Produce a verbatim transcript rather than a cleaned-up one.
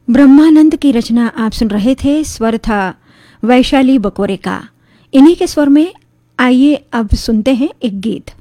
ब्रह्मानंद की रचना आप सुन रहे थे। स्वर था वैशाली बकोरे का। इन्हीं के स्वर में आइए अब सुनते हैं एक गीत।